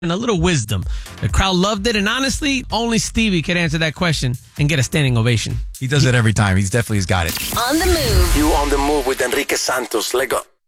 and a little wisdom. The crowd loved it, and honestly, only Stevie could answer that question and get a standing ovation. He does it every time. He's got it. On the move. You on the move with Enrique Santos. Let go.